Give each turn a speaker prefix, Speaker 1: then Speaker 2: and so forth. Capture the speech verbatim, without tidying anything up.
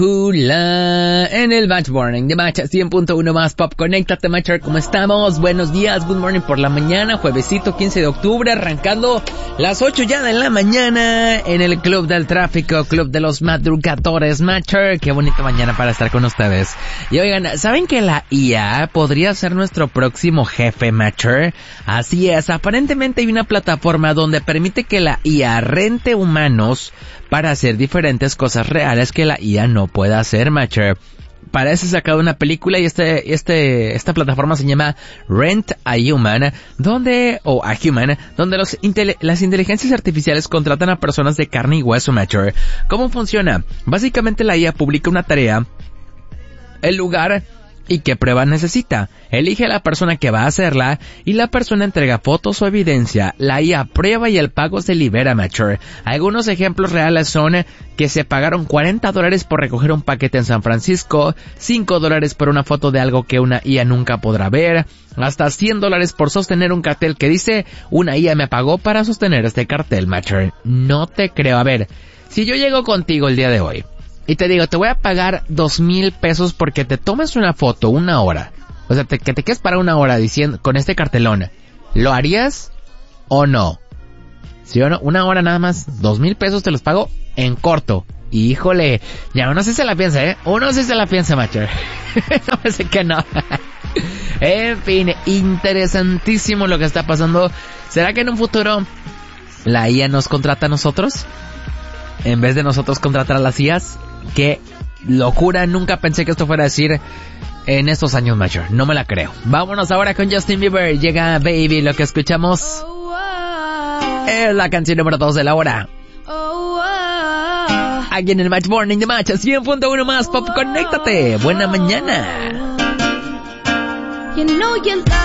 Speaker 1: Hola, en el Match Morning de Match cien punto uno más Pop. Conéctate, Matcher, ¿cómo estamos? Buenos días, good morning por la mañana, juevesito quince de octubre, arrancando las ocho ya de la mañana en el Club del Tráfico, Club de los Madrugadores, Matcher. Qué bonita mañana para estar con ustedes. Y oigan, ¿saben que la I A podría ser nuestro próximo jefe, Matcher? Así es, aparentemente hay una plataforma donde permite que la I A rente humanos para hacer diferentes cosas reales que la I A no puede hacer, Matcher. Para eso se ha sacado una película y este, este, esta plataforma se llama Rent a Human, donde, o a Human, donde los intele- las inteligencias artificiales contratan a personas de carne y hueso, Matcher. ¿Cómo funciona? Básicamente la I A publica una tarea, el lugar y qué prueba necesita. Elige a la persona que va a hacerla y la persona entrega fotos o evidencia. La I A prueba y el pago se libera, Matcher. Algunos ejemplos reales son que se pagaron cuarenta dólares por recoger un paquete en San Francisco, cinco dólares por una foto de algo que una I A nunca podrá ver, hasta cien dólares por sostener un cartel que dice una I A me pagó para sostener este cartel, Matcher. No te creo. A ver, si yo llego contigo el día de hoy y te digo, te voy a pagar dos mil pesos porque te tomes una foto una hora. O sea, te, que te quedes para una hora diciendo, con este cartelón. ¿Lo harías o no? ¿Sí o no? Una hora nada más, dos mil pesos te los pago en corto. Híjole, ya uno sí se la piensa, ¿eh? Uno sí se la piensa, Matcher. No me sé que no. En fin, interesantísimo lo que está pasando. ¿Será que en un futuro la I A nos contrata a nosotros en vez de nosotros contratar a las I As? Qué locura, nunca pensé que esto fuera a decir en estos años, Matcher. No me la creo. Vámonos ahora con Justin Bieber. Llega Baby, lo que escuchamos es la canción número dos de la hora. Aquí en el Match Morning de Match cien punto uno más Pop. Conéctate. Buena mañana.